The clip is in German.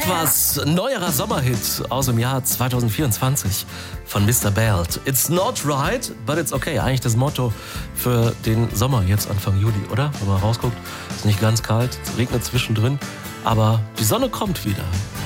etwas neuerer Sommerhit aus dem Jahr 2024 von Mr. Belt. It's not right, but it's okay. Eigentlich das Motto für den Sommer jetzt Anfang Juli, oder? Wenn man rausguckt, ist nicht ganz kalt, es regnet zwischendrin, aber die Sonne kommt wieder.